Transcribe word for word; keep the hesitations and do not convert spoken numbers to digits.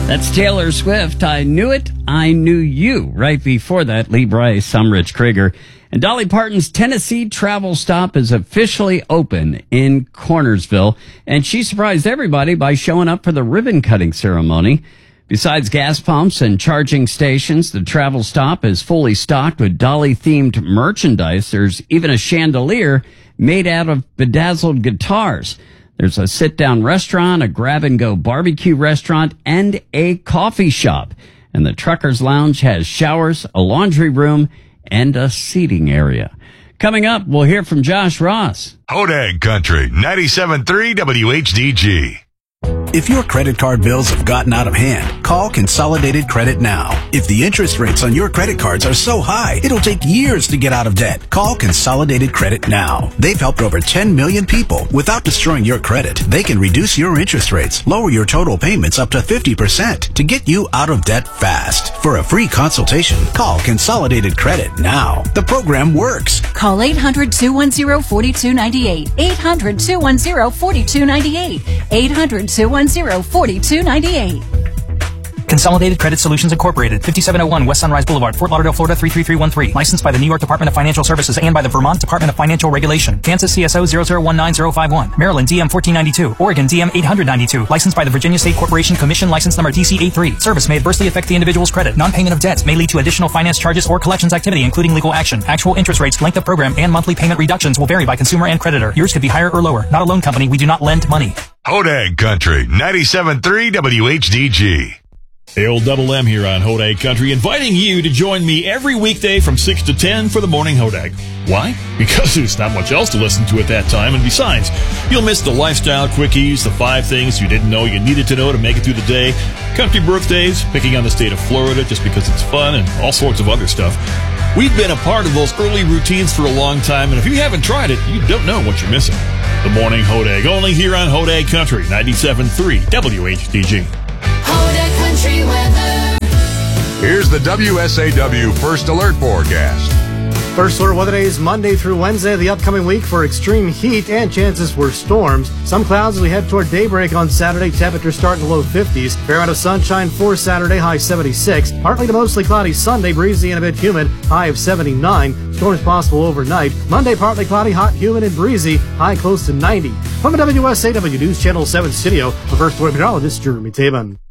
That's Taylor Swift. I knew it. I knew you. Right before that, Lee Bryce, I'm Rich Krieger. And Dolly Parton's Tennessee travel stop is officially open in Cornersville. And she surprised everybody by showing up for the ribbon cutting ceremony. Besides gas pumps and charging stations, the travel stop is fully stocked with Dolly-themed merchandise. There's even a chandelier made out of bedazzled guitars. There's a sit-down restaurant, a grab-and-go barbecue restaurant, and a coffee shop. And the Truckers Lounge has showers, a laundry room, and a seating area. Coming up, we'll hear from Josh Ross. Hodag Country, ninety-seven point three W H D G. If your credit card bills have gotten out of hand, call Consolidated Credit now. If the interest rates on your credit cards are so high, it'll take years to get out of debt. Call Consolidated Credit now. They've helped over ten million people without destroying your credit. They can reduce your interest rates, lower your total payments up to fifty percent to get you out of debt fast. For a free consultation, call Consolidated Credit now. The program works. Call eight hundred, two one zero, four two nine eight. eight hundred, two one zero, four two nine eight. eight hundred, two one zero, four two nine eight. Consolidated Credit Solutions Incorporated, fifty-seven oh one West Sunrise Boulevard, Fort Lauderdale, Florida three three three one three. Licensed by the New York Department of Financial Services and by the Vermont Department of Financial Regulation. Kansas C S O zero zero one nine zero five one. Maryland D M fourteen ninety-two. Oregon D M eight ninety-two. Licensed by the Virginia State Corporation Commission. License number T C eighty-three. Service may adversely affect the individual's credit. Non-payment of debts may lead to additional finance charges or collections activity, including legal action. Actual interest rates, length of program, and monthly payment reductions will vary by consumer and creditor. Yours could be higher or lower. Not a loan company. We do not lend money. Hodag Country, ninety-seven point three W H D G. The old Double M here on Hodag Country, inviting you to join me every weekday from six to ten for the Morning Hodag. Why? Because there's not much else to listen to at that time, and besides, you'll miss the lifestyle quickies, the five things you didn't know you needed to know to make it through the day, country birthdays, picking on the state of Florida just because it's fun, and all sorts of other stuff. We've been a part of those early routines for a long time, and if you haven't tried it, you don't know what you're missing. The Morning Hodag, only here on Hodag Country, ninety-seven point three W H D G. Hodag Country weather. Here's the W S A W First Alert forecast. First alert weather days Monday through Wednesday of the upcoming week for extreme heat and chances for storms. Some clouds as we head toward daybreak on Saturday. Temperatures start in the low fifties. Fair amount of sunshine for Saturday, high seventy-six. Partly to mostly cloudy Sunday, breezy and a bit humid, high of seventy-nine. Storms possible overnight. Monday, partly cloudy, hot, humid, and breezy, high close to ninety. From the W S A W News Channel seven studio, the first alert meteorologist Jeremy Taban.